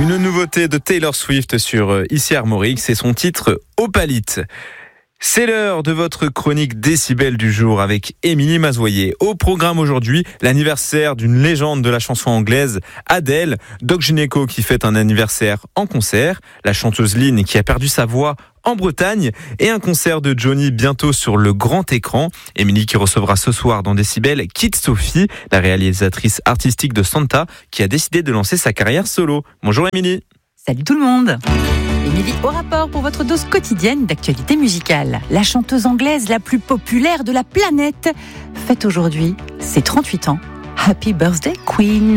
Une nouveauté de Taylor Swift sur Ici Armorique, c'est son titre Opalite. C'est l'heure de votre chronique décibel du jour avec Émilie Mazoyer. Au programme aujourd'hui, l'anniversaire d'une légende de la chanson anglaise, Adele, Doc Gynéco qui fête un anniversaire en concert, la chanteuse Lynn qui a perdu sa voix en Bretagne et un concert de Johnny bientôt sur le grand écran. Émilie qui recevra ce soir dans Décibel Kit Sophie, la réalisatrice artistique de Santa qui a décidé de lancer sa carrière solo. Bonjour Émilie. Salut tout le monde. Émilie au rapport pour votre dose quotidienne d'actualité musicale. La chanteuse anglaise la plus populaire de la planète fête aujourd'hui ses 38 ans. Happy birthday Queen.